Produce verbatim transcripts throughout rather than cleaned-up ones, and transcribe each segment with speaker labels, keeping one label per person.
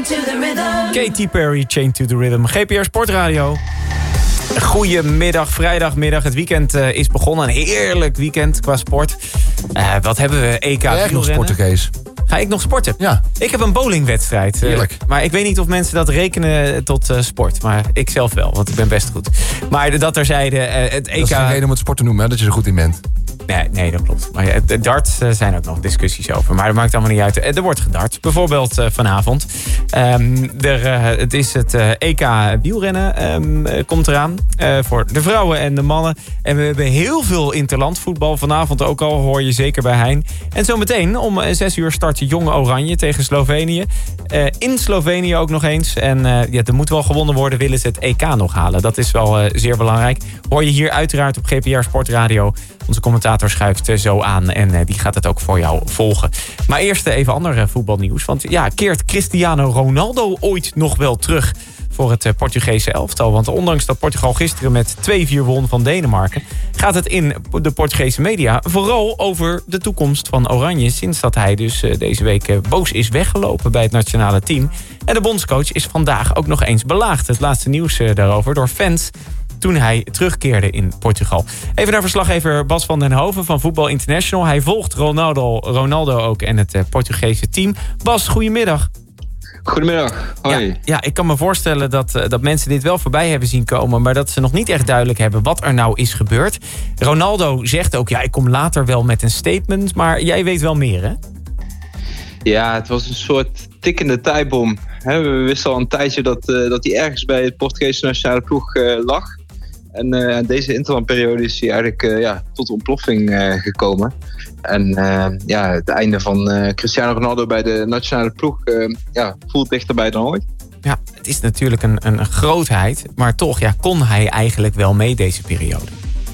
Speaker 1: Katy Perry, Chained to the Rhythm. G P R Sportradio. Goedemiddag, vrijdagmiddag. Het weekend uh, is begonnen. Een heerlijk weekend qua sport. Uh, wat hebben we? E K
Speaker 2: Ga jij nog sporten, Kees?
Speaker 1: Ga ik nog sporten?
Speaker 2: Ja.
Speaker 1: Ik heb een bowlingwedstrijd.
Speaker 2: Heerlijk.
Speaker 1: Uh, maar ik weet niet of mensen dat rekenen tot uh, sport. Maar ik zelf wel, want ik ben best goed. Maar dat terzijde, uh, het E K...
Speaker 2: Dat is geen reden om het sport te noemen, hè, dat je er goed in bent.
Speaker 1: Nee, nee, dat klopt. Maar ja, de darts uh, zijn ook nog discussies over. Maar dat maakt allemaal niet uit. Er wordt gedart. Bijvoorbeeld uh, vanavond. Um, er, uh, het is het uh, E K wielrennen. Um, uh, komt eraan. Uh, voor de vrouwen en de mannen. En we hebben heel veel interlandvoetbal. Vanavond ook al, hoor je zeker bij Hein. En zometeen om zes uur start Jong Oranje tegen Slovenië. Uh, in Slovenië ook nog eens. En uh, ja, er moet wel gewonnen worden. Willen ze het E K nog halen. Dat is wel uh, zeer belangrijk. Hoor je hier uiteraard op G P R Sportradio. Onze commentator schuift zo aan en uh, die gaat het ook voor jou volgen. Maar eerst even ander uh, voetbalnieuws. Want ja, keert Cristiano Ronaldo ooit nog wel terug voor het uh, Portugese elftal? Want ondanks dat Portugal gisteren met twee vier won van Denemarken, gaat het in de Portugese media vooral over de toekomst van Oranje, sinds dat hij dus uh, deze week uh, boos is weggelopen bij het nationale team. En de bondscoach is vandaag ook nog eens belaagd. Het laatste nieuws uh, daarover door fans toen hij terugkeerde in Portugal. Even naar verslaggever Bas van den Hoven van Voetbal International. Hij volgt Ronaldo, Ronaldo ook en het uh, Portugese team. Bas, goedemiddag.
Speaker 3: Goedemiddag, hoi.
Speaker 1: Ja, ja, ik kan me voorstellen dat, uh, dat mensen dit wel voorbij hebben zien komen, maar dat ze nog niet echt duidelijk hebben wat er nou is gebeurd. Ronaldo zegt ook, ja, ik kom later wel met een statement, maar jij weet wel meer, hè?
Speaker 3: Ja, het was een soort tikkende tijdbom. We wisten al een tijdje dat, uh, dat hij ergens bij het Portugese nationale ploeg uh, lag. En uh, deze interlandperiode is hij eigenlijk uh, ja, tot ontploffing uh, gekomen. En uh, ja, het einde van uh, Cristiano Ronaldo bij de nationale ploeg uh, ja, voelt dichterbij dan ooit.
Speaker 1: Ja, het is natuurlijk een, een grootheid. Maar toch, ja, kon hij eigenlijk wel mee deze periode?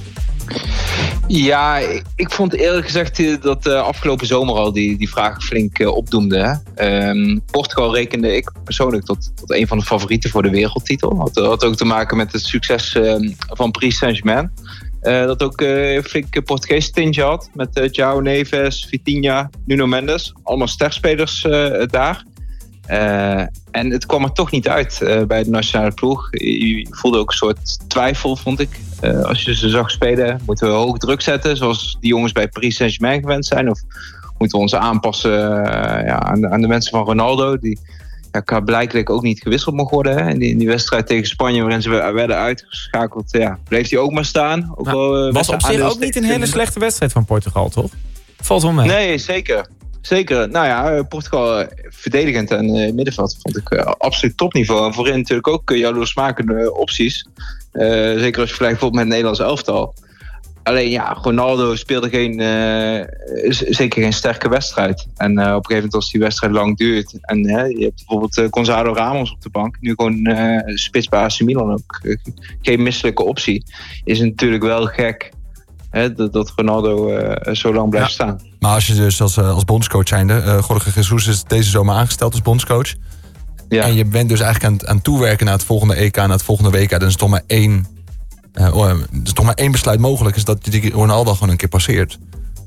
Speaker 3: Ja, ik, ik vond eerlijk gezegd dat uh, afgelopen zomer al die, die vraag flink uh, opdoemde. Hè? Um, Portugal rekende ik persoonlijk tot, tot een van de favorieten voor de wereldtitel. Had, had ook te maken met het succes uh, van Paris Saint-Germain. Uh, dat ook uh, flink Portugese tintje had. Met uh, João Neves, Vitinha, Nuno Mendes. Allemaal sterspelers uh, daar. Uh, en het kwam er toch niet uit uh, bij de nationale ploeg. Je voelde ook een soort twijfel, vond ik. Uh, als je ze zag spelen, moeten we hoog druk zetten, zoals die jongens bij Paris Saint-Germain gewend zijn? Of moeten we ons aanpassen uh, ja, aan, de, aan de mensen van Ronaldo, die ja, blijkbaar ook niet gewisseld mocht worden. Hè? In, die, in die wedstrijd tegen Spanje, waarin ze werden uitgeschakeld, ja, bleef hij ook maar staan. Ook
Speaker 1: nou,
Speaker 3: wel, uh,
Speaker 1: was op zich ook niet een hele slechte wedstrijd van Portugal, toch? Valt wel mee.
Speaker 3: Nee, zeker. Zeker. Nou ja, Portugal verdedigend en uh, middenveld vond ik uh, absoluut topniveau. En voorin natuurlijk ook uh, jaloersmakende opties. Uh, zeker als je vergelijkt bijvoorbeeld met het Nederlands elftal. Alleen ja, Ronaldo speelde geen, uh, zeker geen sterke wedstrijd. En uh, op een gegeven moment als die wedstrijd lang duurt. En uh, je hebt bijvoorbeeld uh, Gonzalo Ramos op de bank. Nu gewoon uh, spits bij A C Milan ook. Uh, geen misselijke optie. Is natuurlijk wel gek. He, dat, dat Ronaldo uh, zo lang blijft ja. staan.
Speaker 2: Maar als je dus als, als bondscoach zijnde... Uh, Jorge Jesus is deze zomer aangesteld als bondscoach. Ja. En je bent dus eigenlijk aan, aan toewerken naar het volgende E K... naar het volgende W K. Dan is toch maar één, uh, oh, er is toch maar één besluit mogelijk... is dat die Ronaldo gewoon een keer passeert.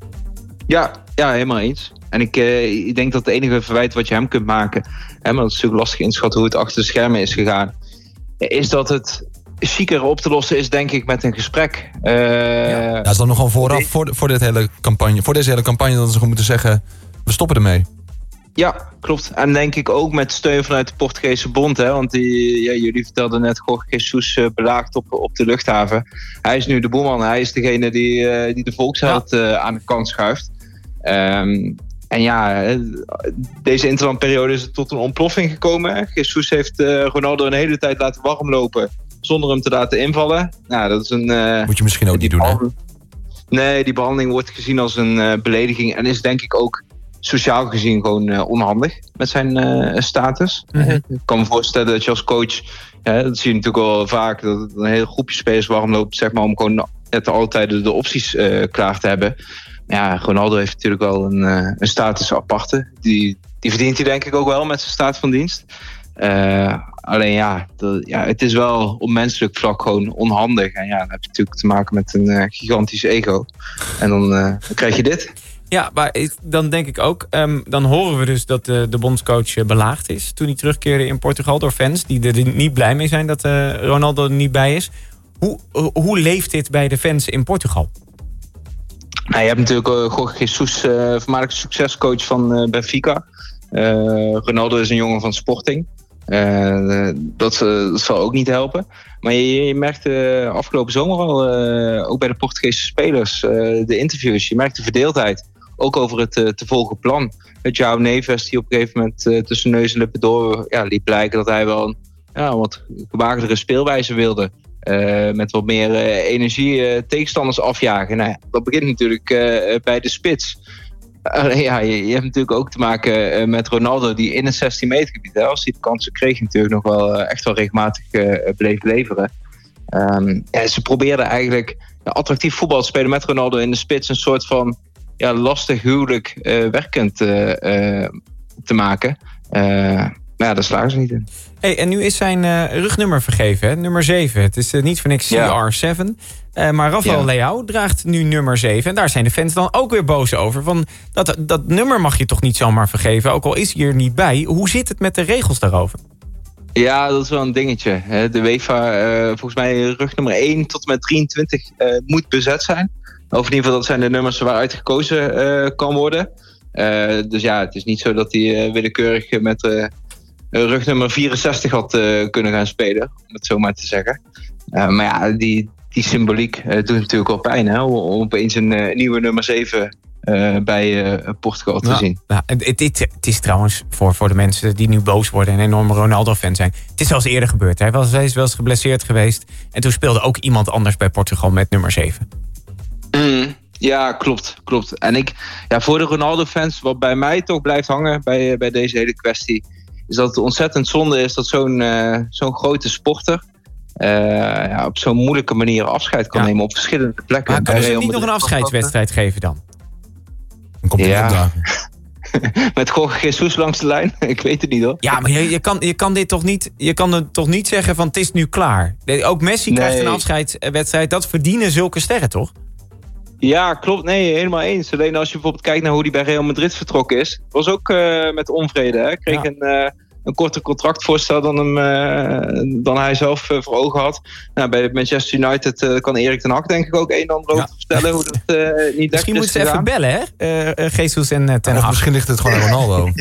Speaker 3: Ja, ja helemaal eens. En ik, uh, ik denk dat het enige verwijt wat je hem kunt maken... Hè, maar dat is natuurlijk lastig inschatten hoe het achter de schermen is gegaan... is dat het... chiquer op te lossen is, denk ik, met een gesprek. Uh,
Speaker 2: ja, dat is dan nogal vooraf, voor, voor, dit hele campagne, voor deze hele campagne... dat ze gewoon moeten zeggen, we stoppen ermee.
Speaker 3: Ja, klopt. En denk ik ook met steun vanuit de Portugese bond. Hè, want die, ja, jullie vertelden net, Jorge Jesus uh, belaagd op, op de luchthaven. Hij is nu de boeman. Hij is degene die, uh, die de volksheld uh, aan de kant schuift. Um, en ja, deze interlandperiode is het tot een ontploffing gekomen. Hè. Jesus heeft uh, Ronaldo een hele tijd laten warm lopen... zonder hem te laten invallen. Nou, dat is een... Uh,
Speaker 2: Moet je misschien ook niet doen, hè?
Speaker 3: Nee, die behandeling wordt gezien als een uh, belediging... en is denk ik ook sociaal gezien gewoon uh, onhandig... met zijn uh, status. Mm-hmm. Ik kan me voorstellen dat je als coach... Ja, dat zie je natuurlijk wel vaak... dat een hele groepje spelers warm loopt... zeg maar, om gewoon net altijd de, de opties uh, klaar te hebben. Maar ja, Ronaldo heeft natuurlijk wel een, uh, een status aparte. Die, die verdient hij denk ik ook wel met zijn staat van dienst... Uh, alleen ja, dat, ja, het is wel op menselijk vlak gewoon onhandig. En ja, dan heb je natuurlijk te maken met een uh, gigantisch ego. En dan, uh, dan krijg je dit.
Speaker 1: Ja, maar dan denk ik ook... Um, dan horen we dus dat de, de bondscoach belaagd is... toen hij terugkeerde in Portugal door fans... die er niet blij mee zijn dat uh, Ronaldo er niet bij is. Hoe, uh, hoe leeft dit bij de fans in Portugal?
Speaker 3: Nou, je hebt natuurlijk uh, Jorge Jesus, uh, voormalig succescoach van uh, Benfica. Uh, Ronaldo is een jongen van Sporting. Uh, dat, uh, dat zal ook niet helpen. Maar je, je merkte uh, afgelopen zomer al, uh, ook bij de Portugese spelers, uh, de interviews, je merkt de verdeeldheid. Ook over het uh, te volgen plan. Het João Neves, die op een gegeven moment uh, tussen neus en lippen door ja, liet blijken dat hij wel een ja, wat gemakkelijkere speelwijze wilde. Uh, met wat meer uh, energie uh, tegenstanders afjagen. Nou ja, dat begint natuurlijk uh, bij de spits. Uh, ja, je, je hebt natuurlijk ook te maken uh, met Ronaldo die in het zestien meter gebied, hè, als hij de kansen kreeg, natuurlijk nog wel uh, echt wel regelmatig uh, bleef leveren. Um, ja, ze probeerden eigenlijk ja, attractief voetbal te spelen met Ronaldo in de spits, een soort van ja, lastig huwelijk uh, werkend uh, uh, te maken. Uh, maar ja, daar slagen ze niet in.
Speaker 1: Hey, en nu is zijn uh, rugnummer vergeven, hè? Nummer zeven. Het is uh, niet voor niks C R zeven. Ja. Uh, maar Rafael ja. Leao draagt nu nummer zeven. En daar zijn de fans dan ook weer boos over. Van dat, dat nummer mag je toch niet zomaar vergeven, ook al is hij er niet bij. Hoe zit het met de regels daarover?
Speaker 3: Ja, dat is wel een dingetje. De UEFA, uh, volgens mij rugnummer één tot en met drieëntwintig uh, moet bezet zijn. Of in ieder geval, dat zijn de nummers waaruit gekozen uh, kan worden. Uh, dus ja, het is niet zo dat hij uh, willekeurig met uh, rugnummer vierenzestig had uh, kunnen gaan spelen, om het zo maar te zeggen. Uh, maar ja, die, die symboliek uh, doet natuurlijk wel pijn, hè, om opeens een uh, nieuwe nummer zeven uh, bij uh, Portugal te
Speaker 1: nou,
Speaker 3: zien.
Speaker 1: Nou, het, het, het is trouwens voor, voor de mensen die nu boos worden en enorme Ronaldo-fan zijn. Het is zelfs eerder gebeurd. Hij was, hij is wel eens geblesseerd geweest. En toen speelde ook iemand anders bij Portugal met nummer zeven.
Speaker 3: Mm, ja, klopt, klopt. En ik, ja, voor de Ronaldo-fans, wat bij mij toch blijft hangen bij, bij deze hele kwestie, is dat het ontzettend zonde is dat zo'n, uh, zo'n grote sporter uh, ja, op zo'n moeilijke manier afscheid kan ja. nemen op verschillende plekken.
Speaker 1: Maar kunnen ze niet nog een afscheidswedstrijd geven dan?
Speaker 2: Dan komt hij ja.
Speaker 3: Met Jorge Jesus langs de lijn? Ik weet het niet hoor.
Speaker 1: Ja, maar je, je, kan, je kan dit toch niet, je kan het toch niet zeggen van het is nu klaar. Ook Messi nee. krijgt een afscheidswedstrijd. Dat verdienen zulke sterren toch?
Speaker 3: Ja, klopt. Nee, helemaal eens. Alleen als je bijvoorbeeld kijkt naar hoe hij bij Real Madrid vertrokken is. Was ook uh, met onvrede. Hè? Kreeg ja. een, uh, een korter contractvoorstel dan, hem, uh, dan hij zelf uh, voor ogen had. Nou, bij Manchester United uh, kan Erik ten Hag denk ik ook een en ander over ja. vertellen hoe dat uh, niet
Speaker 1: misschien moeten ze even bellen, hè? Uh, uh, Jesus en uh, ten Hag.
Speaker 2: Of misschien ligt het gewoon aan Ronaldo.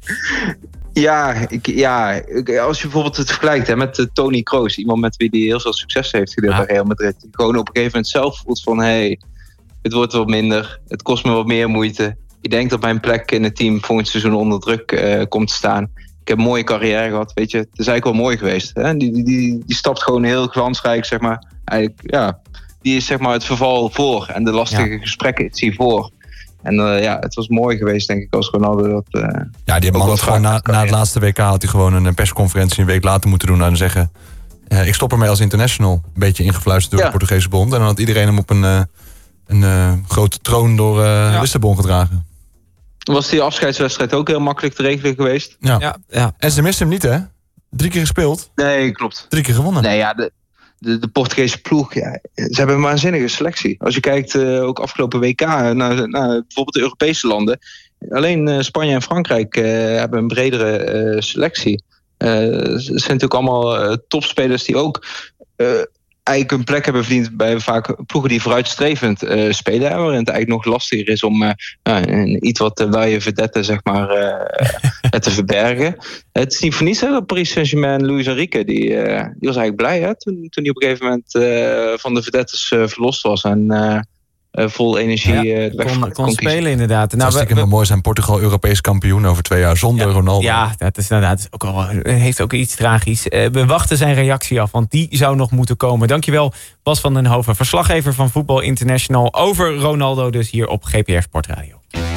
Speaker 3: Ja, ik, ja, als je bijvoorbeeld het vergelijkt hè, met uh, Toni Kroos. Iemand met wie hij heel veel succes heeft gedeeld ja. bij Real Madrid. Die gewoon op een gegeven moment zelf voelt van hey, het wordt wat minder, het kost me wat meer moeite. Ik denk dat mijn plek in het team volgend seizoen onder druk uh, komt te staan. Ik heb een mooie carrière gehad, weet je. Het is eigenlijk wel mooi geweest. Hè? Die, die, die, die stapt gewoon heel glansrijk, zeg maar. Eigenlijk, ja, die is zeg maar het verval voor. En de lastige ja. gesprekken is hiervoor. En uh, ja, het was mooi geweest, denk ik, als Ronaldo dat... Uh,
Speaker 2: ja, die man had gewoon na, na het laatste W K had hij gewoon een persconferentie een week later moeten doen. En dan zeggen, uh, ik stop ermee als international. Een beetje ingefluisterd door ja. de Portugese bond. En dan had iedereen hem op een... Uh, een uh, grote troon door uh, ja. Lissabon gedragen.
Speaker 3: Was die afscheidswedstrijd ook heel makkelijk te regelen geweest?
Speaker 2: Ja. ja, ja. En ze misten hem niet, hè? Drie keer gespeeld.
Speaker 3: Nee, klopt.
Speaker 2: Drie keer gewonnen.
Speaker 3: Nee, ja, de, de, de Portugese ploeg, ja, ze hebben een waanzinnige selectie. Als je kijkt, uh, ook afgelopen W K, naar, naar bijvoorbeeld de Europese landen. Alleen uh, Spanje en Frankrijk uh, hebben een bredere uh, selectie. Uh, ze zijn natuurlijk allemaal uh, topspelers die ook... Uh, eigenlijk een plek hebben verdiend bij vaak ploegen die vooruitstrevend uh, spelen. Waarin het eigenlijk nog lastiger is om uh, een iets wat luie verdette zeg maar, uh, te verbergen. Het is niet voor niets hè, dat Paris Saint-Germain, Luis Enrique, die, uh, die was eigenlijk blij hè, toen, toen hij op een gegeven moment uh, van de verdettes uh, verlost was. En uh, uh, vol energie
Speaker 1: ja,
Speaker 3: uh,
Speaker 1: kon, kon spelen inderdaad.
Speaker 2: Het nou, zou stiekem wel mooi zijn, Portugal Europees kampioen over twee jaar zonder
Speaker 1: ja,
Speaker 2: Ronaldo.
Speaker 1: Ja, dat is inderdaad ook al, heeft ook iets tragisch. Uh, we wachten zijn reactie af, want die zou nog moeten komen. Dankjewel, Bas van den Hoven, verslaggever van Voetbal International over Ronaldo, dus hier op G P R Sportradio.